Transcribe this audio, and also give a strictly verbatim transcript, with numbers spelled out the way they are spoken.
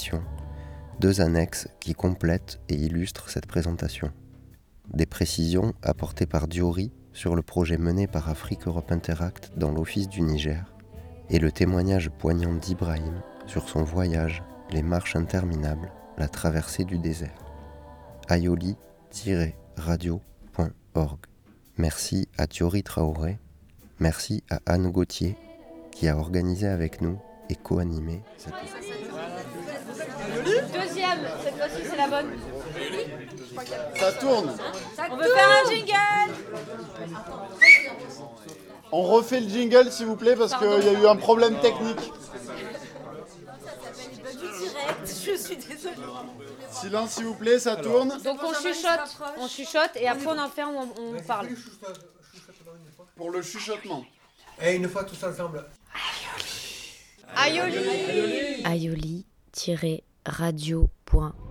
Deux annexes qui complètent et illustrent cette présentation. Des précisions apportées par Diori sur le projet mené par Afrique Europe Interact dans l'Office du Niger et le témoignage poignant d'Ibrahim sur son voyage, les marches interminables, la traversée du désert. ayoli tiret radio point org. Merci à Diori Traoré, merci à Anne Gauthier qui a organisé avec nous et co-animé cette Deuxième, cette fois-ci c'est la bonne. Ça tourne. Ça On veut faire un jingle. On refait le jingle s'il vous plaît parce qu'il y a eu un problème technique. Je suis désolée. Silence s'il vous plaît, ça tourne. Donc on chuchote, on chuchote et après on en fait, on, on parle. Pour le chuchotement. Et une fois tous ensemble. ayoli ayoli tiret radio point org.